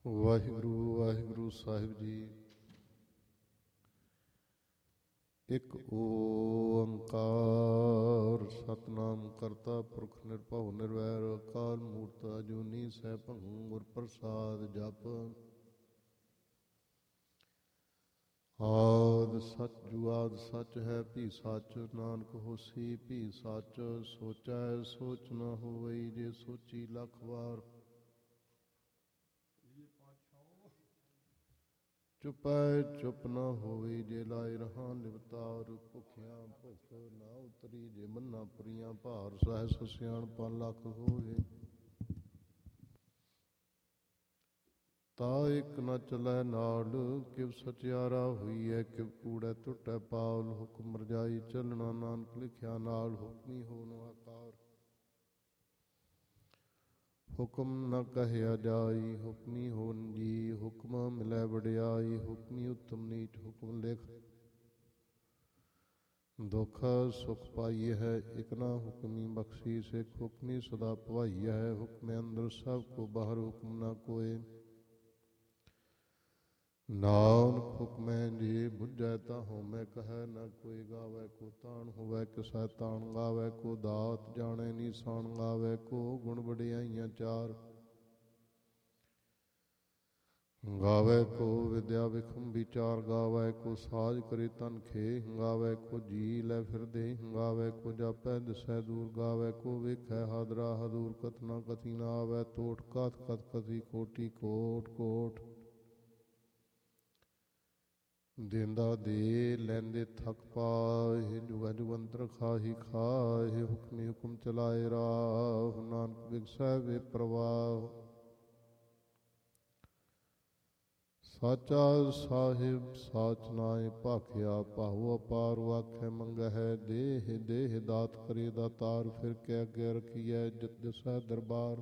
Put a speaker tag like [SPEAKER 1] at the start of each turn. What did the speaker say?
[SPEAKER 1] ਵਾਹਿਗੁਰੂ ਵਾਹਿਗੁਰੂ ਸਾਹਿਬ ਜੀ। ਇੱਕ ਓੰਕਾਰ ਸਤਿਨਾਮ ਕਰਤਾ ਪੁਰਖ ਨਿਰਭਉ ਨਿਰਵੈਰ ਅਕਾਲ ਮੂਰਤ ਅਜੂਨੀ ਸੈਭੰ ਗੁਰ ਪ੍ਰਸਾਦ ਜਪ। ਆਦਿ ਸਚ ਜੁਗਾਦਿ ਸਚ ਹੈ ਭੀ ਸਚ, ਨਾਨਕ ਹੋਸੀ ਭੀ ਸਚ। ਸੋਚੈ ਸੋਚ ਨ ਹੋਵਈ, ਜੇ ਸੋਚੀ ਲੱਖ ਵਾਰ। ਚੁਪੈ ਚੁਪ ਨ ਹੋਵਈ, ਜੇ ਲਾਇ ਰਹਾ ਲਿਵਤਾਰ। ਭੁਖਿਆ ਭੁਖ ਨਾ ਉਤਰੀ, ਜੇ ਮੰਨਾ ਪੁਰੀਆਂ ਭਾਰ। ਸਹਿਸ ਸਿਆਣਪਾ ਲੱਖ ਹੋਏ, ਤਾ ਇੱਕ ਨ ਚਲੈ ਨਾਲ। ਕਿਵ ਸਚਿਆਰਾ ਹੋਈਐ, ਕਿਵ ਕੂੜੈ ਟੁੱਟੈ ਪਾਵਲ। ਹੁਕਮ ਰਜਾਈ ਚੱਲਣਾ, ਨਾਨਕ ਲਿਖਿਆ ਨਾਲ। ਹੁਕਮੀ ਹੋਨ ਆਕਾਰ, ਹੁਕਮ ਨ ਕਹਿਆ ਜਾਈ। ਹੁਕਮੀ ਹੋਨ ਜੀ, ਹੁਕਮ ਮਿਲੈ ਵਡਿਆਈ। ਹੁਕਮੀ ਉੱਤਮ ਨੀਚ, ਹੁਕਮ ਲਿਖ ਦੁਖ ਸੁਖ ਪਾਈਏ ਹੈ। ਇਕ ਨਾ ਹੁਕਮੀ ਬਖਸ਼ੀ ਸਿੱਖ, ਹੁਕਮੀ ਸਦਾ ਭਵਾਈਆ ਹੈ। ਹੁਕਮੇ ਅੰਦਰ ਸਭ ਕੋ ਬਾਹਰ, ਹੁਕਮ ਨਾ ਕੋਏ। ਨਾਨਕ ਹੁਕਮੈ ਜੇ ਬੁਝੈ, ਤਾ ਹਉਮੈ ਕਹੈ ਨਾ ਕੋਈ। ਗਾਵੈ ਕੋ ਤਾਣ, ਹੋਵੈ ਕਿਸੈ ਤਾਣ। ਗਾਵੈ ਕੋ ਦਾਤ, ਜਾਣੈ ਨੀਸਾਨ। ਗਾਵੈ ਕੋ ਗੁਣ ਵਡਿਆਈਆਂ ਚਾਰ। ਗਾਵੈ ਕੋ ਵਿਦਿਆ ਵਿਖਮ ਵਿਚਾਰ। ਗਾਵੈ ਕੋ ਸਾਜ ਕਰੇ ਤਨ ਖੇ। ਗਾਵੈ ਕੋ ਜੀ ਲੈ ਫਿਰਦੇ। ਗਾਵੈ ਕੋ ਜਾਪੈ ਦਿਸੈ ਦੂਰ। ਗਾਵੈ ਕੋ ਵੇਖੈ ਹਾਦਰਾ ਹਦੂਰ। ਕਥਨਾ ਕਥੀ ਨਾ ਆਵੈ ਟੋਟ, ਕਥ ਕਥ ਕਥੀ ਕੋਟੀ ਕੋਟ ਕੋਟ। ਦੇਂਦਾ ਦੇ ਲੈਂਦੇ ਥਕ ਪਾਹਿ, ਜੁਗਾ ਜੁਗੰਤਰ ਖਾਹੀ ਖਾਹਿ। ਹੁਕਮੀ ਹੁਕਮ ਚਲਾਏ ਰਾਹ, ਨਾਨਕ ਬਿਗਸੈ ਵੇ ਪ੍ਰਵਾਹ। ਸਾਚਾ ਸਾਹਿਬ ਸਾਚ ਨਾਇ ਭਾਖਿਆ, ਭਾਉ ਅਪਾਰ ਆਖੈ ਮੰਗਹਿ। ਦੇਹ ਦੇਹ ਦਾਤ ਕਰੇ ਦਾਤਾਰ, ਫਿਰ ਕੇ ਅੱਗੇ ਰਖੀਐ ਜਿਤ ਦਿਸੈ ਦਰਬਾਰ।